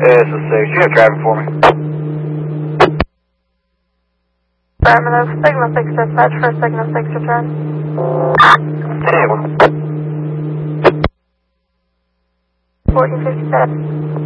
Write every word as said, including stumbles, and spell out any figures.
This is six. You have traffic for me. Affirmative. Signal six dispatch for Signal six return. Enable. fourteen fifty-seven.